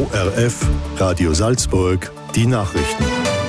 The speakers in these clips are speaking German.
ORF, Radio Salzburg, die Nachrichten.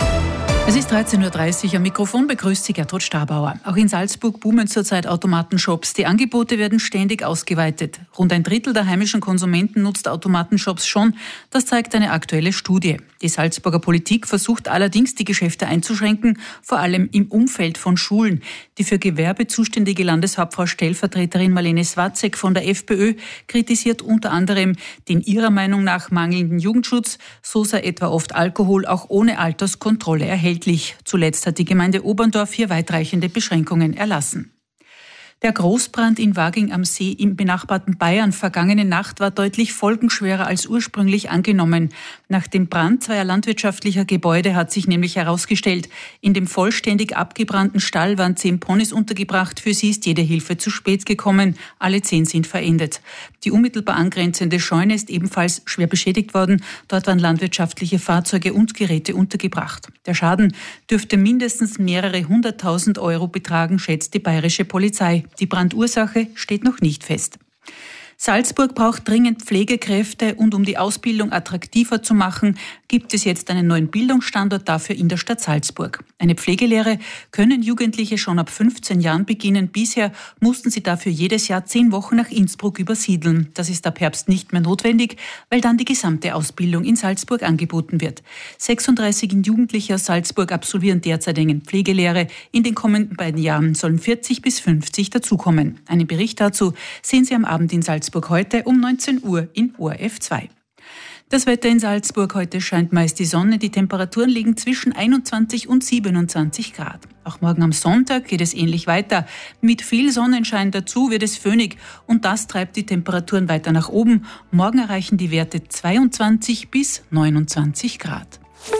Es ist 13.30 Uhr. Am Mikrofon begrüßt Sie Gertrud Stabauer. Auch in Salzburg boomen zurzeit Automatenshops. Die Angebote werden ständig ausgeweitet. Rund ein Drittel der heimischen Konsumenten nutzt Automatenshops schon. Das zeigt eine aktuelle Studie. Die Salzburger Politik versucht allerdings, die Geschäfte einzuschränken, vor allem im Umfeld von Schulen. Die für Gewerbe zuständige Landeshauptfrau Stellvertreterin Marlene Swatzek von der FPÖ kritisiert unter anderem den ihrer Meinung nach mangelnden Jugendschutz. So sei etwa oft Alkohol auch ohne Alterskontrolle erhältlich. Zuletzt hat die Gemeinde Oberndorf hier weitreichende Beschränkungen erlassen. Der Großbrand in Waging am See im benachbarten Bayern vergangene Nacht war deutlich folgenschwerer als ursprünglich angenommen. Nach dem Brand zweier landwirtschaftlicher Gebäude hat sich nämlich herausgestellt, in dem vollständig abgebrannten Stall waren 10 Ponys untergebracht. Für sie ist jede Hilfe zu spät gekommen. Alle 10 sind verendet. Die unmittelbar angrenzende Scheune ist ebenfalls schwer beschädigt worden. Dort waren landwirtschaftliche Fahrzeuge und Geräte untergebracht. Der Schaden dürfte mindestens mehrere 100.000 Euro betragen, schätzt die bayerische Polizei. Die Brandursache steht noch nicht fest. Salzburg braucht dringend Pflegekräfte und um die Ausbildung attraktiver zu machen, gibt es jetzt einen neuen Bildungsstandort dafür in der Stadt Salzburg. Eine Pflegelehre können Jugendliche schon ab 15 Jahren beginnen. Bisher mussten sie dafür jedes Jahr 10 Wochen nach Innsbruck übersiedeln. Das ist ab Herbst nicht mehr notwendig, weil dann die gesamte Ausbildung in Salzburg angeboten wird. 36 Jugendliche aus Salzburg absolvieren derzeit eine Pflegelehre. In den kommenden 2 Jahren sollen 40 bis 50 dazukommen. Einen Bericht dazu sehen Sie am Abend in Salzburg heute um 19 Uhr in ORF 2. Das Wetter in Salzburg: heute scheint meist die Sonne. Die Temperaturen liegen zwischen 21 und 27 Grad. Auch morgen am Sonntag geht es ähnlich weiter. Mit viel Sonnenschein dazu wird es föhnig und das treibt die Temperaturen weiter nach oben. Morgen erreichen die Werte 22 bis 29 Grad.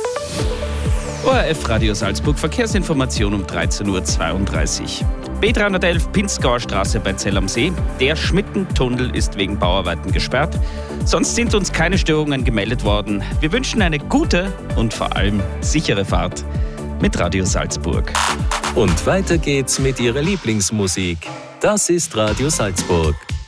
ORF Radio Salzburg Verkehrsinformation um 13.32 Uhr. B311 Pinzgauer Straße bei Zell am See. Der Schmittentunnel ist wegen Bauarbeiten gesperrt. Sonst sind uns keine Störungen gemeldet worden. Wir wünschen eine gute und vor allem sichere Fahrt mit Radio Salzburg. Und weiter geht's mit Ihrer Lieblingsmusik. Das ist Radio Salzburg.